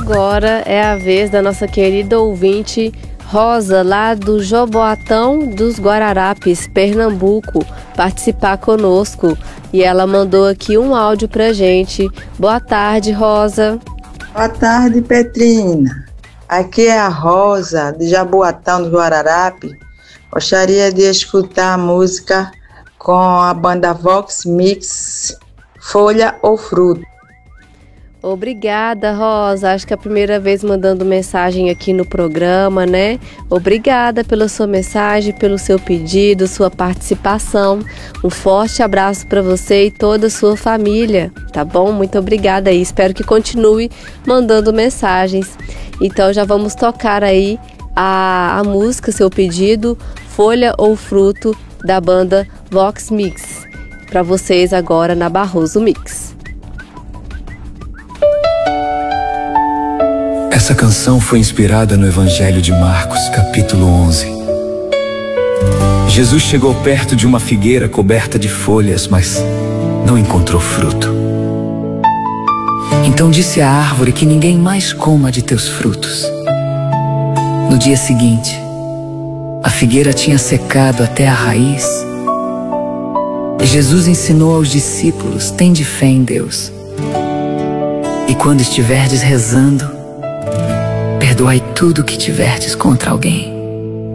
agora é a vez da nossa querida ouvinte Rosa, lá do Jaboatão dos Guararapes, Pernambuco, participar conosco. E ela mandou aqui um áudio pra gente. Boa tarde, Rosa. Boa tarde, Petrina. Aqui é a Rosa, de Jaboatão dos Guararapes. Gostaria de escutar a música com a banda Vox Mix, Folha ou Fruto. Obrigada, Rosa. Acho que é a primeira vez mandando mensagem aqui no programa, né? Obrigada pela sua mensagem, pelo seu pedido, sua participação. Um forte abraço para você e toda a sua família, tá bom? Muito obrigada aí. Espero que continue mandando mensagens. Então já vamos tocar aí a música, seu pedido, Folha ou Fruto, da banda Vox Mix, para vocês agora na Barroso Mix. Essa canção foi inspirada no Evangelho de Marcos, capítulo 11. Jesus chegou perto de uma figueira coberta de folhas, mas não encontrou fruto. Então disse à árvore que ninguém mais coma de teus frutos. No dia seguinte, a figueira tinha secado até a raiz. E Jesus ensinou aos discípulos: tende fé em Deus. E quando estiverdes rezando, perdoai tudo o que tiverdes contra alguém.